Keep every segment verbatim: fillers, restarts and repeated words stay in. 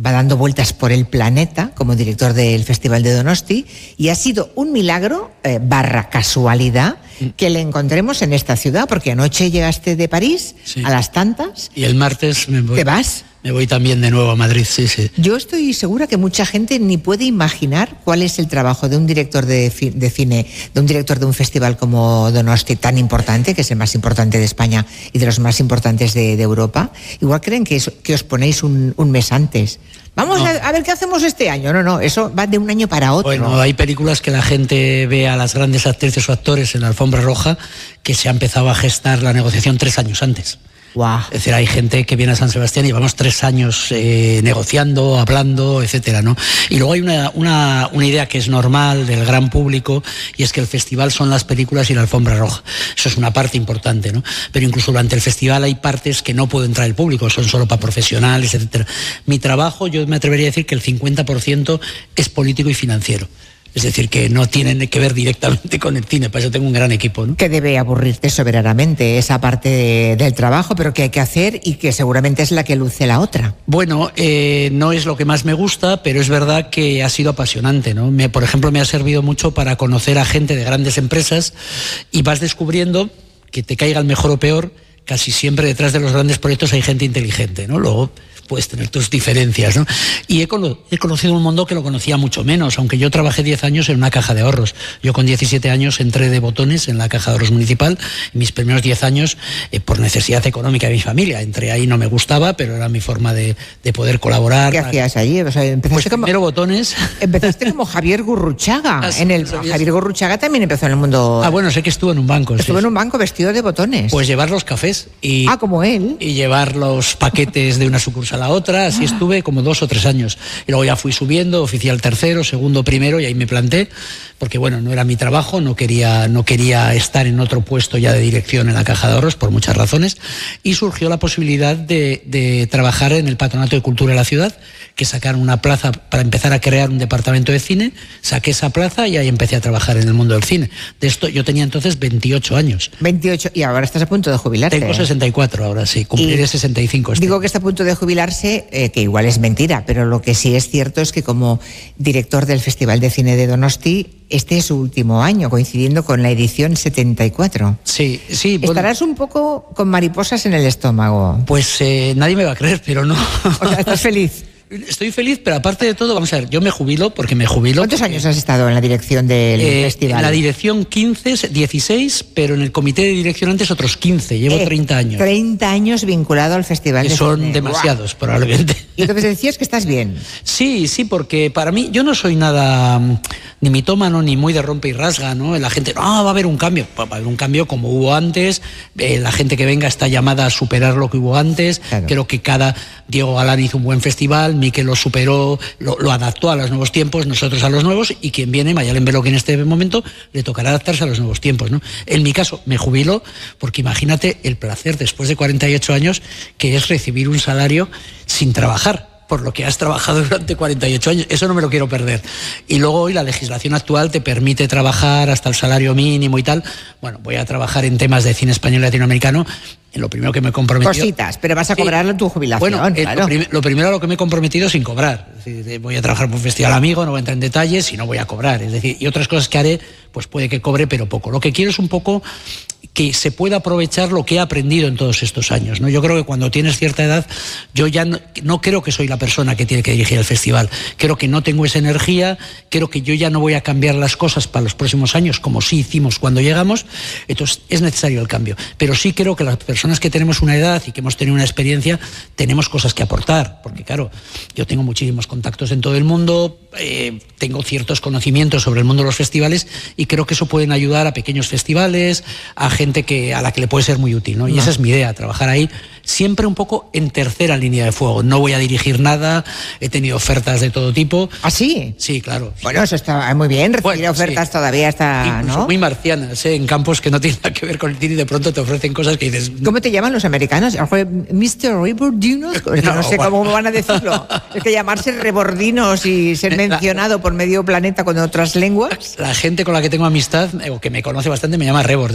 va dando vueltas por el planeta como director del Festival de Donosti y ha sido un milagro, eh, barra casualidad, que le encontremos en esta ciudad, porque anoche llegaste de París, sí, a las tantas. Y el martes me voy. ¿Te vas? Me voy también de nuevo a Madrid, sí, sí. Yo estoy segura que mucha gente ni puede imaginar cuál es el trabajo de un director de, de cine, de un director de un festival como Donosti, tan importante, que es el más importante de España y de los más importantes de, de Europa. Igual creen que, es, que os ponéis un, un mes antes. Vamos no. a, a ver qué hacemos este año. No, no, eso va de un año para otro. Bueno, hay películas que la gente ve a las grandes actrices o actores en la alfombra roja que se ha empezado a gestar la negociación tres años antes. Wow. Es decir, hay gente que viene a San Sebastián y llevamos tres años eh, negociando, hablando, etcétera, ¿no? Y luego hay una, una, una idea que es normal del gran público, y es que el festival son las películas y la alfombra roja. Eso es una parte importante, ¿no? Pero incluso durante el festival hay partes que no puede entrar el público, son solo para profesionales, etcétera. Mi trabajo, yo me atrevería a decir que el cincuenta por ciento es político y financiero. Es decir, que no tienen que ver directamente con el cine, para eso tengo un gran equipo, ¿no? Que debe aburrirte soberanamente esa parte de, del trabajo, pero que hay que hacer y que seguramente es la que luce la otra. Bueno, eh, no es lo que más me gusta, pero es verdad que ha sido apasionante, ¿no? Me, por ejemplo, me ha servido mucho para conocer a gente de grandes empresas y vas descubriendo que te caiga el mejor o peor, casi siempre detrás de los grandes proyectos hay gente inteligente, ¿no? Luego puedes tener tus diferencias, ¿no? Y he, cono he conocido un mundo que lo conocía mucho menos, aunque yo trabajé diez años en una caja de ahorros. Yo con diecisiete años entré de botones en la caja de ahorros municipal, y mis primeros diez años, eh, por necesidad económica de mi familia, entré ahí, no me gustaba, pero era mi forma de, de poder colaborar. ¿Qué hacías allí? O sea, empezaste pues como, primero botones. Empezaste como Javier Gurruchaga. Ah, sí, en el, ¿sabías? Javier Gurruchaga también empezó en el mundo... Ah, bueno, sé que estuvo en un banco. Estuvo sí, en un banco vestido de botones. Pues llevar los cafés y, ah, como él. y llevar los paquetes de una sucursal a otra, así estuve como dos o tres años. Y luego ya fui subiendo, oficial tercero, segundo primero, y ahí me planté, porque bueno, no era mi trabajo, no quería, no quería estar en otro puesto ya de dirección en la caja de ahorros, por muchas razones, y surgió la posibilidad de, de trabajar en el Patronato de Cultura de la ciudad, que sacaron una plaza para empezar a crear un departamento de cine, saqué esa plaza y ahí empecé a trabajar en el mundo del cine. De esto yo tenía entonces veintiocho años. veintiocho, y ahora estás a punto de jubilarte. Tengo sesenta y cuatro ahora, sí, cumpliré y sesenta y cinco. Este. Digo que está a punto de jubilarse, eh, que igual es mentira, pero lo que sí es cierto es que como director del Festival de Cine de Donosti, este es su último año, coincidiendo con la edición setenta y cuatro. Sí, sí. Estarás bueno, un poco con mariposas en el estómago. Pues eh, nadie me va a creer, pero no. O sea, ¿estás feliz? Estoy feliz, pero aparte de todo, vamos a ver, yo me jubilo porque me jubilo. ¿Cuántos porque, años has estado en la dirección del eh, festival? En la dirección quince, dieciséis, pero en el comité de dirección antes otros quince, llevo eh, treinta años. treinta años vinculado al festival. Que de son cine. demasiados, ¡Wow! Probablemente. Y entonces decías que estás bien. Sí, sí, porque para mí, yo no soy nada ni mitómano ni muy de rompe y rasga, ¿no? La gente, no, va a haber un cambio. Va a haber un cambio como hubo antes, eh, la gente que venga está llamada a superar lo que hubo antes. Claro. Creo que cada Diego Galán hizo un buen festival, Mikel lo superó. Lo, lo adaptó a los nuevos tiempos, nosotros a los nuevos, y quien viene, Mayalen Beloki en este momento, le tocará adaptarse a los nuevos tiempos, ¿no? En mi caso, me jubilo, porque imagínate el placer después de cuarenta y ocho años que es recibir un salario sin trabajar, por lo que has trabajado durante cuarenta y ocho años, eso no me lo quiero perder. Y luego hoy la legislación actual te permite trabajar hasta el salario mínimo y tal. Bueno, voy a trabajar en temas de cine español y latinoamericano. En lo primero que me he comprometido... Cositas, pero vas a cobrarlo en tu jubilación. Bueno, eh, claro. lo, prim lo primero a lo que me he comprometido sin cobrar. Es decir, voy a trabajar por un festival amigo, no voy a entrar en detalles y no voy a cobrar. Es decir, y otras cosas que haré, pues puede que cobre, pero poco. Lo que quiero es un poco que se pueda aprovechar lo que he aprendido en todos estos años, ¿no? Yo creo que cuando tienes cierta edad, yo ya no, no creo que soy la persona que tiene que dirigir el festival. Creo que no tengo esa energía, creo que yo ya no voy a cambiar las cosas para los próximos años, como sí hicimos cuando llegamos. Entonces es necesario el cambio. Pero sí creo que las personas que tenemos una edad y que hemos tenido una experiencia, tenemos cosas que aportar. Porque claro, yo tengo muchísimos contactos en todo el mundo, eh, tengo ciertos conocimientos sobre el mundo de los festivales, y creo que eso pueden ayudar a pequeños festivales, a gente que, a la que le puede ser muy útil, ¿no? Y no. esa es mi idea, trabajar ahí siempre un poco en tercera línea de fuego. No voy a dirigir nada, he tenido ofertas de todo tipo. ¿Ah, sí? Sí, claro. Bueno, eso está muy bien, recibir bueno, ofertas sí. todavía está, incluso ¿no? muy marcianas, ¿eh? En campos que no tienen nada que ver con el cine, y de pronto te ofrecen cosas que dices... ¿Cómo te llaman los americanos? mister Rebordinos, es que no, no sé bueno. cómo van a decirlo. Es que llamarse rebordinos y ser mencionado por medio planeta con otras lenguas. La gente con la que tengo amistad, o que me conoce bastante, me llama Rebord directamente.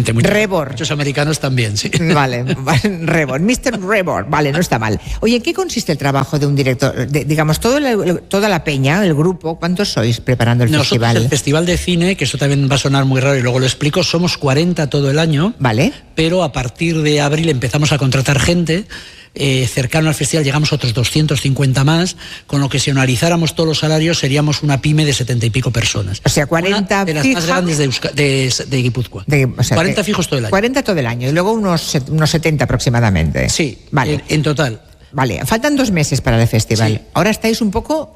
porque muchos, Rebor. muchos americanos también, sí. Vale, Rebor, mister Rebor, vale, no está mal. Oye, ¿en qué consiste el trabajo de un director? De, digamos, todo la, toda la peña, el grupo, ¿cuántos sois preparando el Nosotros, festival? el Festival de Cine, que eso también va a sonar muy raro y luego lo explico, somos cuarenta todo el año, vale. Pero a partir de abril empezamos a contratar gente. Eh, cercano al festival llegamos a otros doscientos cincuenta más, con lo que si analizáramos todos los salarios seríamos una pyme de setenta y pico personas. O sea, cuarenta una de las fija, más grandes de, Euska, de, de Guipúzcoa. De, o sea, cuarenta de, fijos todo el año. cuarenta todo el año y luego unos, unos setenta aproximadamente. Sí, vale. en, en total. Vale, faltan dos meses para el festival. Sí. Ahora estáis un poco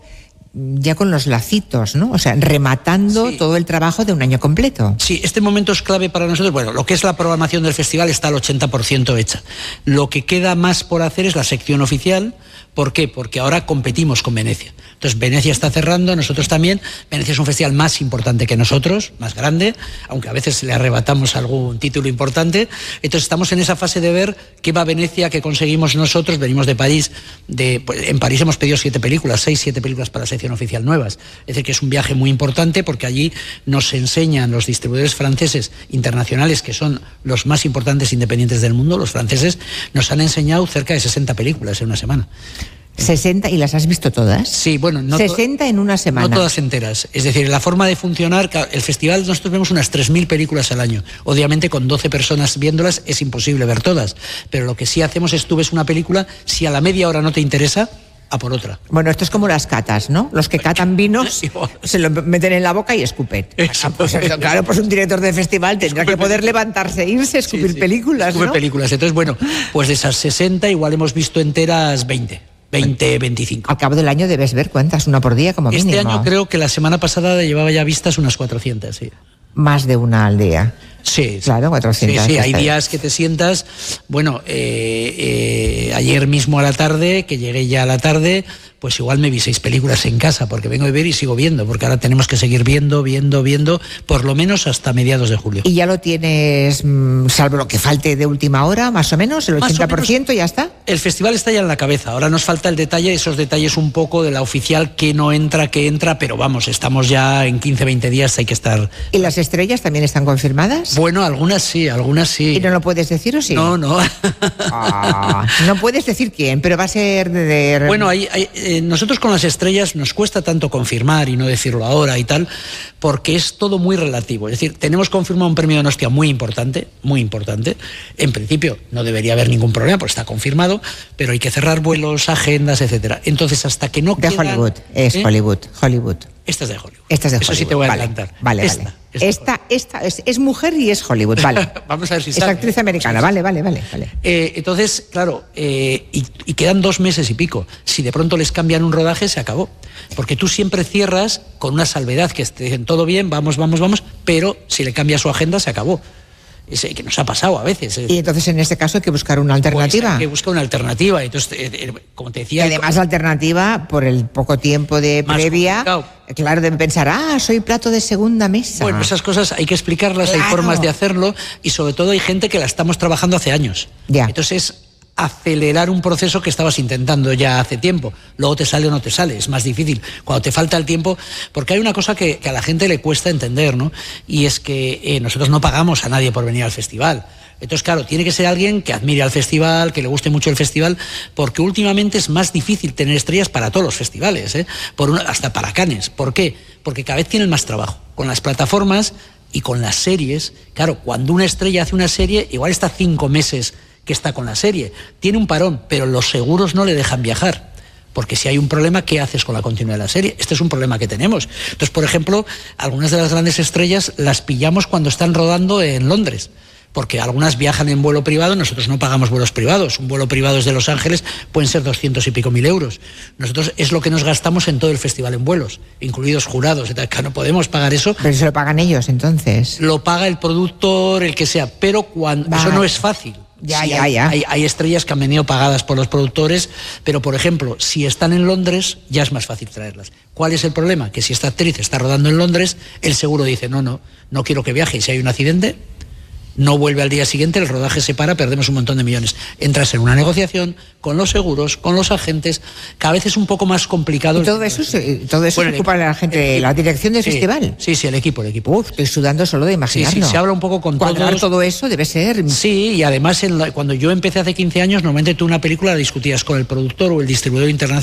ya con los lacitos, ¿no? O sea, rematando sí. todo el trabajo de un año completo. Sí, este momento es clave para nosotros. Bueno, lo que es la programación del festival está al ochenta por ciento hecha. Lo que queda más por hacer es la sección oficial. ¿Por qué? Porque ahora competimos con Venecia. Entonces, Venecia está cerrando, nosotros también. Venecia es un festival más importante que nosotros, más grande, aunque a veces le arrebatamos algún título importante. Entonces, estamos en esa fase de ver qué va a Venecia, qué conseguimos nosotros. Venimos de París. De, pues, en París hemos pedido siete películas, seis, siete películas para la sección oficial nuevas. Es decir, que es un viaje muy importante porque allí nos enseñan los distribuidores franceses internacionales, que son los más importantes independientes del mundo, los franceses, nos han enseñado cerca de sesenta películas en una semana. ¿sesenta y las has visto todas? Sí, bueno, no sesenta en una semana. No todas enteras. Es decir, la forma de funcionar, el festival nosotros vemos unas tres mil películas al año. Obviamente con doce personas viéndolas es imposible ver todas, pero lo que sí hacemos es tú ves una película, si a la media hora no te interesa, a por otra. Bueno, esto es como las catas, ¿no? Los que catan vinos se lo meten en la boca y escupen. Ah, pues eso, claro, pues un director de festival tendrá escupe que poder películas. levantarse e irse, escupir sí, sí. películas, escupir ¿no? películas. Entonces, bueno, pues de esas sesenta igual hemos visto enteras veinte. veinte, veinticinco. Al cabo del año debes ver cuántas, una por día como este mínimo. Este año creo que la semana pasada llevaba ya vistas unas cuatrocientas, sí. Más de una al día. Sí, claro, cuatrocientas. Sí, sí, hay días que te sientas, bueno, eh, eh, ayer mismo a la tarde, que llegué ya a la tarde, pues igual me vi seis películas en casa, porque vengo de ver y sigo viendo, porque ahora tenemos que seguir viendo, viendo, viendo, por lo menos hasta mediados de julio. ¿Y ya lo tienes, salvo lo que falte de última hora, más o menos, el ochenta por ciento ya está? El festival está ya en la cabeza, ahora nos falta el detalle, esos detalles un poco de la oficial, que no entra, que entra, pero vamos, estamos ya en quince, veinte días, hay que estar... ¿Y las estrellas también están confirmadas? Bueno, algunas sí, algunas sí. ¿Y no lo puedes decir o sí? No, no. Ah, no puedes decir quién, pero va a ser de... de... Bueno, hay, hay, eh, nosotros con las estrellas nos cuesta tanto confirmar y no decirlo ahora y tal, porque es todo muy relativo. Es decir, tenemos confirmado un premio de Donostia muy importante, muy importante. En principio no debería haber ningún problema, porque está confirmado, pero hay que cerrar vuelos, agendas, etcétera. Entonces, hasta que no De quedan, Hollywood, es ¿eh? Hollywood, Hollywood. Esta es de Hollywood. Esta es de Eso Hollywood. sí te voy a vale, adelantar. Vale, esta, vale. Esta, esta, esta es, es mujer y es Hollywood, vale. Vamos a ver si es sabe. Es actriz americana, vale, vale, vale. vale. Eh, entonces, claro, eh, y, y quedan dos meses y pico. Si de pronto les cambian un rodaje, se acabó. Porque tú siempre cierras con una salvedad, que te dicen todo bien, vamos, vamos, vamos, pero si le cambias su agenda, se acabó. Es, que nos ha pasado a veces. Y entonces en este caso hay que buscar una alternativa. Pues hay que buscar una alternativa. Entonces, eh, eh, como te decía... Y además la alternativa, por el poco tiempo de previa, complicado. Claro, deben pensar, ah, soy plato de segunda mesa. Bueno, esas cosas hay que explicarlas, claro. Hay formas de hacerlo y sobre todo hay gente que la estamos trabajando hace años. Ya. Entonces, acelerar un proceso que estabas intentando ya hace tiempo. Luego te sale o no te sale, es más difícil. Cuando te falta el tiempo, porque hay una cosa que, que a la gente le cuesta entender, ¿no? Y es que eh, nosotros no pagamos a nadie por venir al festival. Entonces, claro, tiene que ser alguien que admire al festival, que le guste mucho el festival, porque últimamente es más difícil tener estrellas para todos los festivales, ¿eh? Por una, hasta para Cannes. ¿Por qué? Porque cada vez tienen más trabajo. Con las plataformas y con las series, claro, cuando una estrella hace una serie, igual está cinco meses que está con la serie. Tiene un parón, pero los seguros no le dejan viajar. Porque si hay un problema, ¿qué haces con la continuidad de la serie? Este es un problema que tenemos. Entonces, por ejemplo, algunas de las grandes estrellas las pillamos cuando están rodando en Londres. Porque algunas viajan en vuelo privado, nosotros no pagamos vuelos privados. Un vuelo privado desde Los Ángeles pueden ser doscientos y pico mil euros. Nosotros es lo que nos gastamos en todo el festival en vuelos, incluidos jurados. Que no podemos pagar eso. Pero se lo pagan ellos, entonces. Lo paga el productor, el que sea, pero cuando vale. Eso no es fácil. Ya, sí, ya, hay, ya. Hay, hay estrellas que han venido pagadas por los productores, pero, por ejemplo, si están en Londres, ya es más fácil traerlas. ¿Cuál es el problema? Que si esta actriz está rodando en Londres, el seguro dice, no, no, no quiero que viaje. Y si hay un accidente, no vuelve al día siguiente, el rodaje se para, perdemos un montón de millones. Entras en una negociación con los seguros, con los agentes, cada vez es un poco más complicado. ¿Y todo eso, se, todo eso bueno, se ocupa la gente, la dirección del sí, festival? Sí, sí, el equipo, el equipo. Uf, estoy sudando solo de imaginarlo. Sí, sí, se habla un poco con Cuadrar todos. todo eso debe ser... Sí, y además en la, cuando yo empecé hace quince años, normalmente tú una película la discutías con el productor o el distribuidor internacional